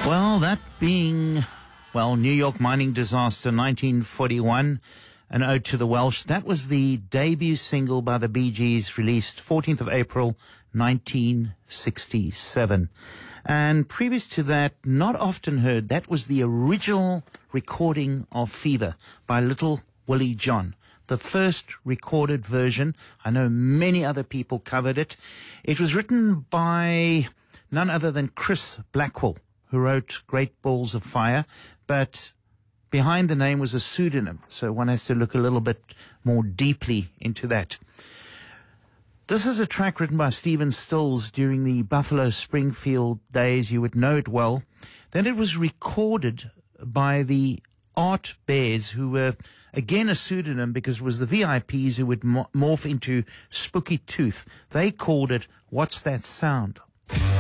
Well, that being, New York mining disaster 1941, an ode to the Welsh. That was the debut single by the Bee Gees, released 14th of April 1967. And previous to that, not often heard, that was the original recording of Fever by Little Willie John. The first recorded version. I know many other people covered it. It was written by none other than Chris Blackwell, who wrote Great Balls of Fire, but behind the name was a pseudonym, so one has to look a little bit more deeply into that. This is a track written by Stephen Stills during the Buffalo Springfield days. You would know it well. Then it was recorded by the Art Bears, who were, again, a pseudonym because it was the VIPs who would morph into Spooky Tooth. They called it What's That Sound?